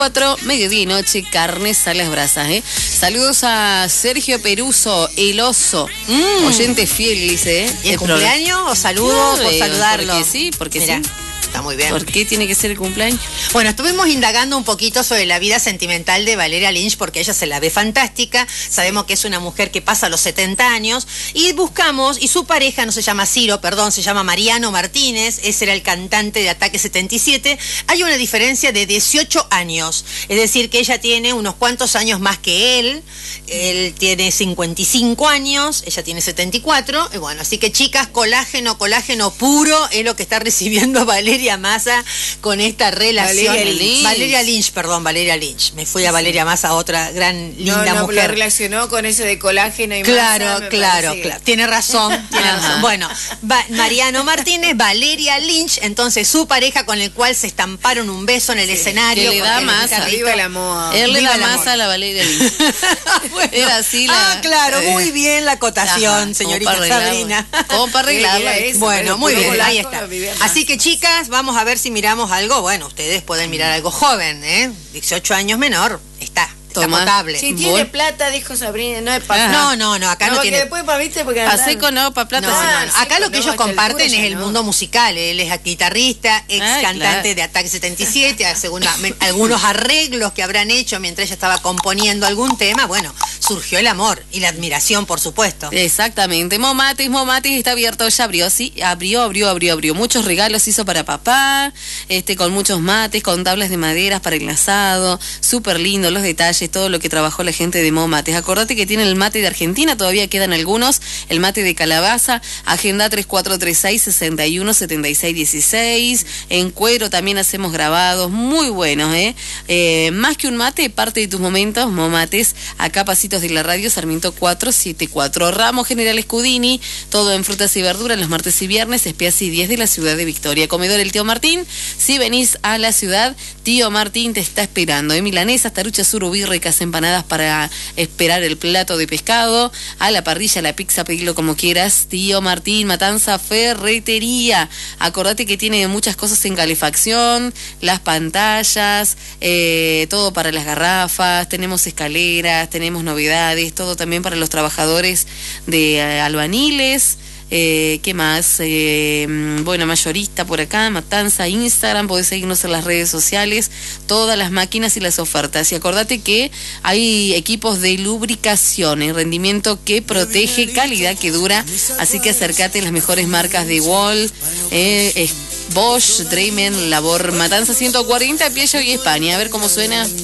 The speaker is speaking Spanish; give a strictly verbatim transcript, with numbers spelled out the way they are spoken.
cuatro, mediodía y noche, carnes a las brasas, ¿eh? Saludos a Sergio Peruso, el oso, mm. oyente fiel, dice, ¿eh? ¿Y el cumpleaños o saludos Claro, por saludarlo? Porque sí, porque Mirá. sí. Está muy bien. ¿Por qué tiene que ser el cumpleaños? Bueno, estuvimos indagando un poquito sobre la vida sentimental de Valeria Lynch porque ella se la ve fantástica. Sabemos que es una mujer que pasa los setenta años y buscamos, y su pareja no se llama Ciro, perdón, se llama Mariano Martínez. Ese era el cantante de Ataque setenta y siete. Hay una diferencia de dieciocho años. Es decir, que ella tiene unos cuantos años más que él. Él tiene cincuenta y cinco años, ella tiene setenta y cuatro. Y bueno, así que chicas, colágeno, colágeno puro es lo que está recibiendo Valeria Massa con esta relación. Valeria Lynch. Valeria Lynch, perdón, Valeria Lynch. Me fui a Valeria Massa, otra gran, linda no, no, mujer. Lo relacionó con eso de colágeno y Claro, masa, claro, parece. claro. Tiene razón, tiene razón. Bueno, Va- Mariano Martínez, Valeria Lynch, entonces su pareja con el cual se estamparon un beso en el Sí, escenario. que le con da el masa. guitarrista. Viva el amor. Él le Viva da el amor. más a la Valeria Lynch. Bueno. Era así la... Ah, claro, muy bien la acotación, Ajá, como señorita para arreglarlo. Sabrina. Como para arreglarla. Era eso, Bueno, pero muy puro bien, ahí blanco está. vivía más. Así que chicas, vamos a ver si miramos algo. Bueno, ustedes pueden mirar algo joven, ¿eh? dieciocho años menor, está, está Toma. potable. Si tiene Bueno. plata, dijo Sabrina, no es para... Ajá. No, no, no, acá no, no, tiene... que después para viste porque... A andan- seco no, pa' plata No, sí. no, Ah, no. sí, Acá lo no, que a ellos esta comparten altura es ya el no. mundo musical. Él es guitarrista, ex Ah, cantante claro. de Ataque setenta y siete, hace una- me- algunos arreglos que habrán hecho mientras ella estaba componiendo algún tema. Bueno, surgió el amor y la admiración, por supuesto. Exactamente. Momatis, Momatis está abierto, ya abrió, sí, abrió, abrió, abrió, abrió. Muchos regalos hizo para papá, este, con muchos mates, con tablas de maderas para el asado, súper lindo los detalles, todo lo que trabajó la gente de Momates. Acordate que tiene el mate de Argentina, todavía quedan algunos, el mate de calabaza, agenda tres cuatro tres seis, seis uno, siete seis uno seis, en cuero también hacemos grabados, muy buenos, ¿eh? Eh, más que un mate, parte de tus momentos, Momates, acá Pasitos de la Radio, Sarmiento cuatrocientos setenta y cuatro, Ramos General Escudini, todo en frutas y verduras los martes y viernes, Espiasi diez de la ciudad de Victoria. Comedor El Tío Martín, si venís a la ciudad, Tío Martín te está esperando, ¿eh? Milanesas, taruchas, surubí, ricas empanadas para esperar el plato de pescado, a la parrilla, la pizza, pedilo como quieras, Tío Martín, Matanza Ferretería. Acordate que tiene muchas cosas en calefacción, las pantallas, eh, todo para las garrafas, tenemos escaleras, tenemos novedades, todo también para los trabajadores de eh, albaniles. Eh, ¿Qué más? Eh, bueno, mayorista por acá, Matanza, Instagram, podés seguirnos en las redes sociales, todas las máquinas y las ofertas. Y acordate que hay equipos de lubricación en rendimiento que protege, calidad que dura, así que acércate a las mejores marcas de Wall, eh, eh, Bosch, Dreymen, Labor, Matanza ciento cuarenta, Piello y España. A ver cómo suena.